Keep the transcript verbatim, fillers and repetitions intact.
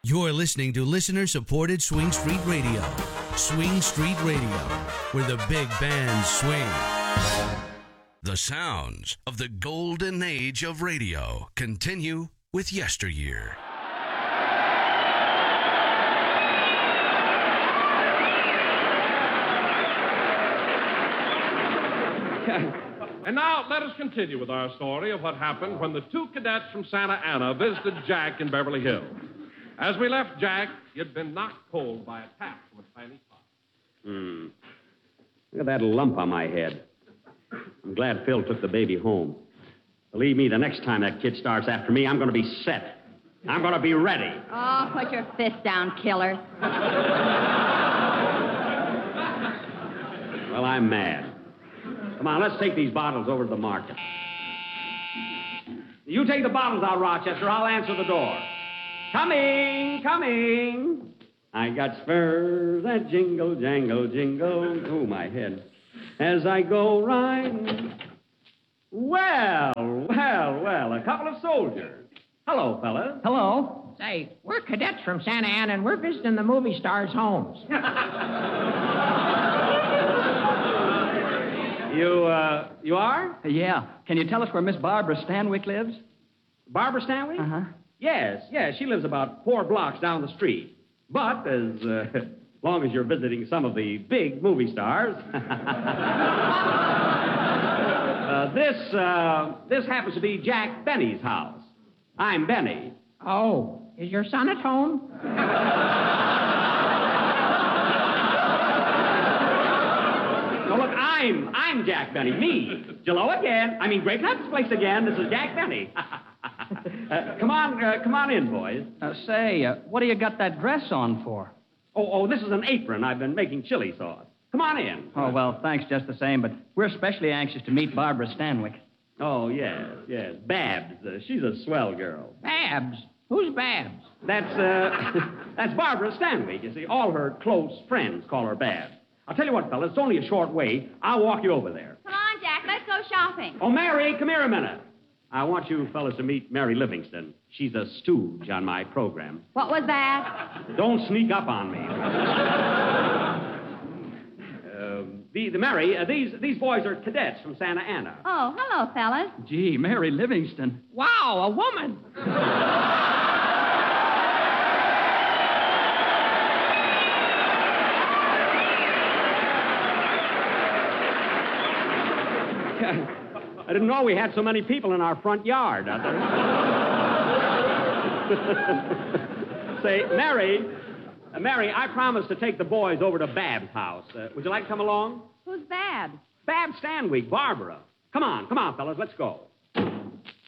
You're listening to listener-supported Swing Street Radio. Swing Street Radio, where the big bands swing. The sounds of the golden age of radio continue with yesteryear. And now, let us continue with our story of what happened when the two cadets from Santa Ana visited Jack in Beverly Hills. As we left Jack, he had been knocked cold by a tap from a tiny pot. Hmm. Look at that lump on my head. I'm glad Phil took the baby home. Believe me, the next time that kid starts after me, I'm going to be set. I'm going to be ready. Oh, put your fist down, killer. Well, I'm mad. Come on, let's take these bottles over to the market. You take the bottles out, Rochester. I'll answer the door. Coming, coming. I got spurs that jingle, jangle, jingle. Oh, my head. As I go riding. Well, well, well, a couple of soldiers. Hello, fellas. Hello. Say, we're cadets from Santa Ana, and we're visiting the movie stars' homes. You, uh, you are? Uh, yeah. Can you tell us where Miss Barbara Stanwyck lives? Barbara Stanwyck? Uh-huh. Yes, yes. She lives about four blocks down the street. But as uh, long as you're visiting some of the big movie stars, uh, this uh, this happens to be Jack Benny's house. I'm Benny. Oh, is your son at home? No, look, I'm I'm Jack Benny. Me. Jello again. I mean, Great Nuts Place again. This is Jack Benny. Uh, come on, uh, come on in, boys. Uh, say, uh, what do you got that dress on for? Oh, oh, this is an apron. I've been making chili sauce. Come on in. Oh, well, thanks just the same, but we're especially anxious to meet Barbara Stanwyck. Oh, yes, yes. Babs. Uh, she's a swell girl. Babs? Who's Babs? That's, uh, that's Barbara Stanwyck. You see, all her close friends call her Babs. I'll tell you what, fellas, it's only a short way. I'll walk you over there. Come on, Jack, let's go shopping. Oh, Mary, come here a minute. I want you fellas to meet Mary Livingston. She's a stooge on my program. What was that? Don't sneak up on me. um, the, the Mary, uh, these, these boys are cadets from Santa Ana. Oh, hello, fellas. Gee, Mary Livingston. Wow, a woman. I didn't know we had so many people in our front yard. Say, Mary, uh, Mary, I promised to take the boys over to Bab's house. Uh, would you like to come along? Who's Babs? Babs Stanwyck, Barbara. Come on, come on, fellas, let's go.